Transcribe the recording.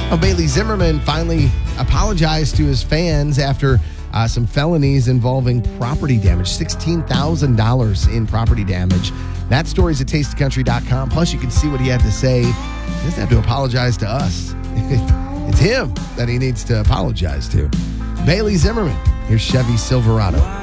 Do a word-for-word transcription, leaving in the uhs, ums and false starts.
Well, Bailey Zimmerman finally apologized to his fans after uh, some felonies involving property damage, sixteen thousand dollars in property damage. That story's at taste of country dot com. Plus, you can see what he had to say. He doesn't have to apologize to us. It's him that he needs to apologize to. Bailey Zimmerman. Here's Chevy Silverado.